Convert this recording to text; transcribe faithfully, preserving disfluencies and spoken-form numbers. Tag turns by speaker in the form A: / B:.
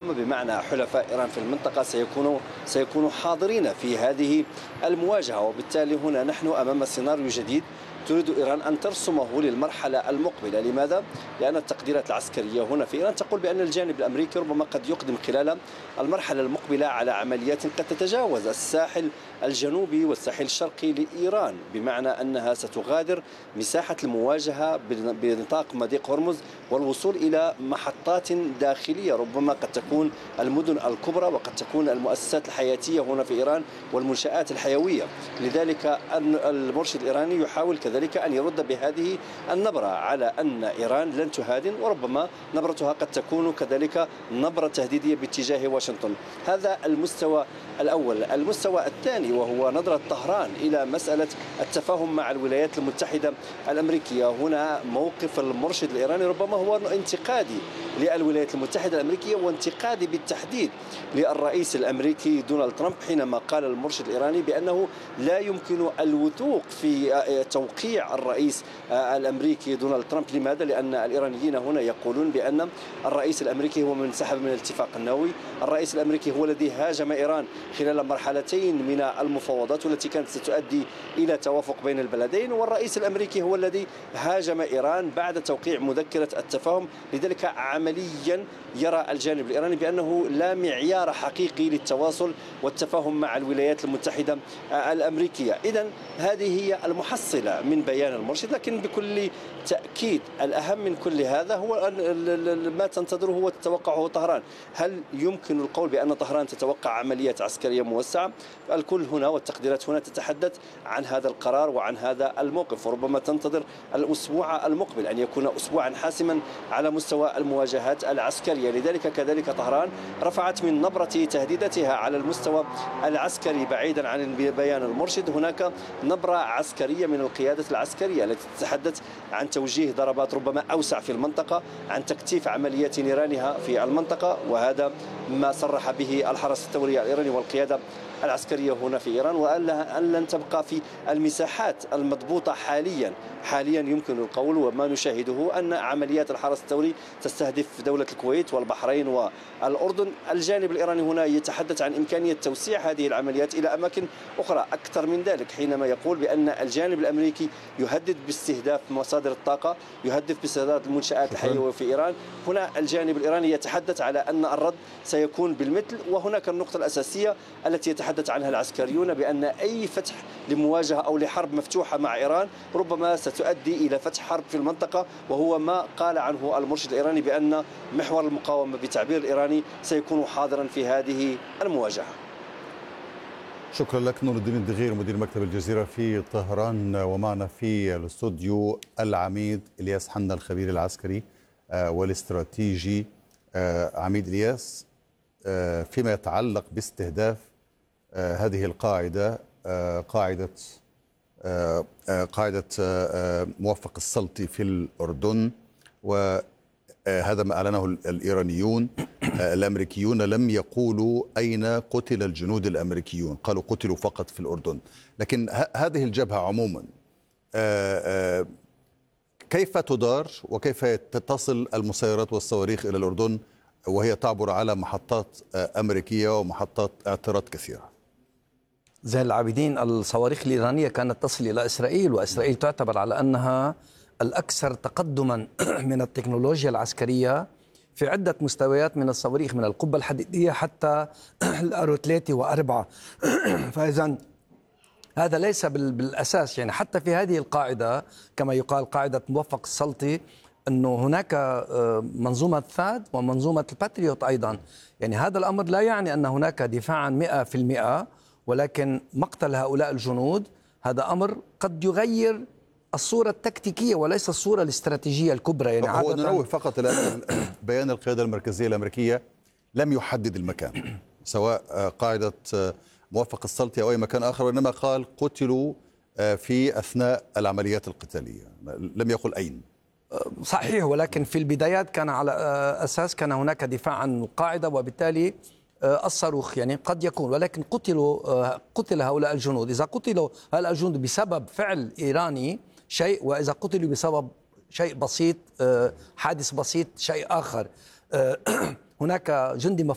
A: المقاومة بمعنى حلفاء إيران في المنطقة سيكونوا سيكونوا حاضرين في هذه المواجهة، وبالتالي هنا نحن أمام سيناريو جديد تريد إيران أن ترسمه للمرحلة المقبلة. لماذا؟ لأن التقديرات العسكرية هنا في إيران تقول بأن الجانب الأمريكي ربما قد يقدم خلال المرحلة المقبلة على عمليات قد تتجاوز الساحل الجنوبي والساحل الشرقي لإيران، بمعنى أنها ستغادر مساحة المواجهة بنطاق مضيق هرمز والوصول إلى محطات داخلية، ربما قد تكون المدن الكبرى وقد تكون المؤسسات الحياتية هنا في إيران والمنشآت الحيوية. لذلك المرشد الإيراني يحاول كذلك أن يرد بهذه النبرة على أن إيران لن تهادن، وربما نبرتها قد تكون كذلك نبرة تهديدية باتجاه واشنطن. هذا المستوى الأول. المستوى الثاني وهو نظرة طهران إلى مسألة التفاهم مع الولايات المتحدة الأمريكية. هنا موقف المرشد الإيراني ربما هو انتقادي للولايات المتحدة الأمريكية وانتقادي بالتحديد للرئيس الأمريكي دونالد ترامب، حينما قال المرشد الإيراني بأنه لا يمكن الوثوق في توقيع الرئيس الأمريكي دونالد ترامب. لماذا؟ لأن الإيرانيين هنا يقولون بأن الرئيس الأمريكي هو من انسحب من الاتفاق النووي، الرئيس الأمريكي هو الذي هاجم إيران خلال مرحلتين من المفاوضات والتي كانت ستؤدي إلى توافق بين البلدين، والرئيس الأمريكي هو الذي هاجم إيران بعد توقيع مذكرة التفاهم. لذلك عمليا يرى الجانب الإيراني بأنه لا معيار حقيقي للتواصل والتفاهم مع الولايات المتحدة الأمريكية. إذن هذه هي المحصلة من بيان المرشد، لكن بكل تأكيد الأهم من كل هذا هو ما تنتظره وتتوقعه طهران. هل يمكن القول بأن طهران تتوقع عمليات عسكرية موسعة؟ الكل هنا والتقديرات هنا تتحدث عن هذا القرار وعن هذا الموقف، وربما تنتظر الأسبوع المقبل أن يكون أسبوعا حاسما على مستوى المواجهات العسكرية. لذلك كذلك طهران رفعت من نبرة تهديداتها على المستوى العسكري بعيدا عن بيان المرشد. هناك نبرة عسكرية من القيادة العسكرية التي تتحدث عن توجيه ضربات ربما أوسع في المنطقة، عن تكثيف عمليات نيرانها في المنطقة، وهذا ما صرح به الحرس الثوري الإيراني والقيادة العسكرية هنا في إيران، وأن لن تبقى في المساحات المضبوطة حاليا. حاليا يمكن القول وما نشاهده أن عمليات الحرس الثوري تستهدف دولة الكويت والبحرين والأردن. الجانب الإيراني هنا يتحدث عن إمكانية توسيع هذه العمليات إلى أماكن أخرى أكثر من ذلك، حينما يقول بأن الجانب الأمريكي يهدد باستهداف مصادر الطاقة، يهدد باستهداف المنشآت الحيوية في إيران. هنا الجانب الإيراني يتحدث على أن الرد سيكون بالمثل. وهناك النقطة الأساسية التي يتحدث عنها العسكريون بأن أي فتح لمواجهة أو لحرب مفتوحة مع إيران ربما ستؤدي إلى فتح حرب في المنطقة، وهو ما قال عنه المرشد الإيراني بأن محور المقاومة بتعبير الإيراني سيكون حاضرا في هذه المواجهة.
B: شكرا لك نور الدين الدغير مدير مكتب الجزيرة في طهران، ومعنا في الاستوديو العميد إلياس حنا الخبير العسكري والاستراتيجي. عميد إلياس، فيما يتعلق باستهداف هذه القاعدة، قاعدة قاعدة موفق السلطي في الأردن، وهذا ما أعلنه الإيرانيون. الأمريكيون لم يقولوا أين قتل الجنود الأمريكيون، قالوا قتلوا فقط في الأردن. لكن هذه الجبهة عموما كيف تدار وكيف تصل المسيرات والصواريخ إلى الأردن وهي تعبر على محطات أمريكية ومحطات اعتراض كثيرة؟
C: زين العابدين، الصواريخ الإيرانية كانت تصل إلى إسرائيل، وإسرائيل تعتبر على أنها الأكثر تقدما من التكنولوجيا العسكرية في عدة مستويات، من الصواريخ من القبة الحديدية حتى الأرو ثلاثة وأربعة. فإذا هذا ليس بالأساس، يعني حتى في هذه القاعدة كما يقال قاعدة موفق السلطي أنه هناك منظومة ثاد ومنظومة الباتريوت أيضا. يعني هذا الأمر لا يعني أن هناك دفاعا مئة في المئة، ولكن مقتل هؤلاء الجنود هذا أمر قد يغير الصورة التكتيكية وليس الصورة الاستراتيجية الكبرى. يعني
B: هو ننوه فقط الآن بيان القيادة المركزية الأمريكية لم يحدد المكان، سواء قاعدة موفق السلطي أو أي مكان آخر، وإنما قال قتلوا في أثناء العمليات القتالية، لم يقل أين.
C: صحيح، ولكن في البدايات كان على أساس كان هناك دفاع عن القاعدة، وبالتالي الصاروخ يعني قد يكون، ولكن قتلوا قتل هؤلاء الجنود. إذا قتلوا هؤلاء الجنود بسبب فعل إيراني شيء، وإذا قتلوا بسبب شيء بسيط حادث بسيط شيء آخر. هناك جندي